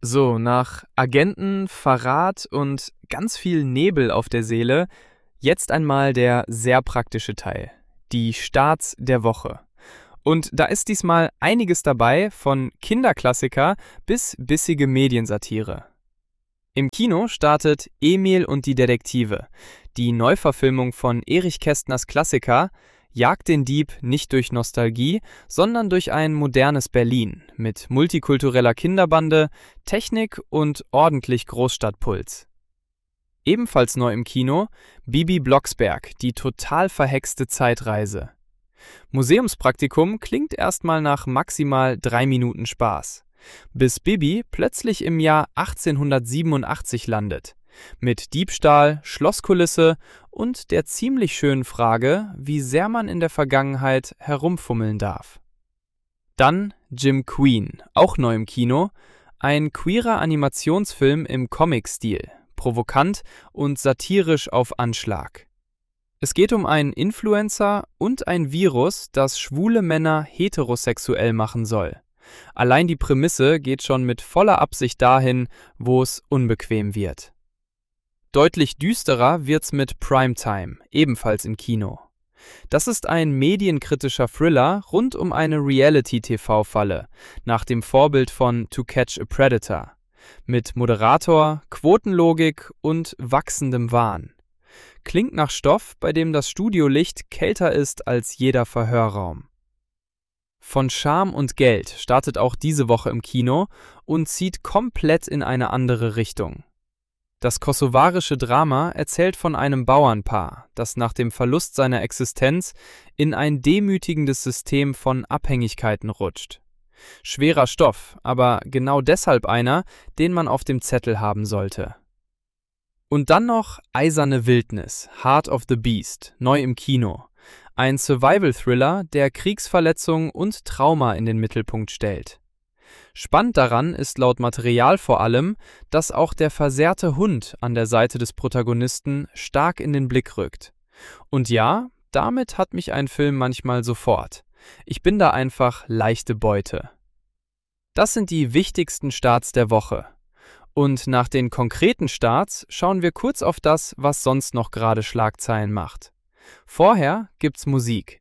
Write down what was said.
So, nach Agenten, Verrat und ganz viel Nebel auf der Seele, jetzt einmal der sehr praktische Teil, die Starts der Woche. Und da ist diesmal einiges dabei, von Kinderklassiker bis bissige Mediensatire. Im Kino startet Emil und die Detektive, die Neuverfilmung von Erich Kästners Klassiker, jagt den Dieb nicht durch Nostalgie, sondern durch ein modernes Berlin mit multikultureller Kinderbande, Technik und ordentlich Großstadtpuls. Ebenfalls neu im Kino Bibi Blocksberg, die total verhexte Zeitreise. Museumspraktikum klingt erstmal nach maximal 3 Minuten Spaß, bis Bibi plötzlich im Jahr 1887 landet. Mit Diebstahl, Schlosskulisse und der ziemlich schönen Frage, wie sehr man in der Vergangenheit herumfummeln darf. Dann Jim Queen, auch neu im Kino, ein queerer Animationsfilm im Comic-Stil, provokant und satirisch auf Anschlag. Es geht um einen Influencer und ein Virus, das schwule Männer heterosexuell machen soll. Allein die Prämisse geht schon mit voller Absicht dahin, wo es unbequem wird. Deutlich düsterer wird's mit Primetime, ebenfalls im Kino. Das ist ein medienkritischer Thriller rund um eine Reality-TV-Falle, nach dem Vorbild von To Catch a Predator. Mit Moderator, Quotenlogik und wachsendem Wahn. Klingt nach Stoff, bei dem das Studiolicht kälter ist als jeder Verhörraum. Von Scham und Geld startet auch diese Woche im Kino und zieht komplett in eine andere Richtung. Das kosovarische Drama erzählt von einem Bauernpaar, das nach dem Verlust seiner Existenz in ein demütigendes System von Abhängigkeiten rutscht. Schwerer Stoff, aber genau deshalb einer, den man auf dem Zettel haben sollte. Und dann noch Eiserne Wildnis, Heart of the Beast, neu im Kino. Ein Survival-Thriller, der Kriegsverletzung und Trauma in den Mittelpunkt stellt. Spannend daran ist laut Material vor allem, dass auch der versehrte Hund an der Seite des Protagonisten stark in den Blick rückt. Und ja, damit hat mich ein Film manchmal sofort. Ich bin da einfach leichte Beute. Das sind die wichtigsten Starts der Woche. Und nach den konkreten Starts schauen wir kurz auf das, was sonst noch gerade Schlagzeilen macht. Vorher gibt's Musik.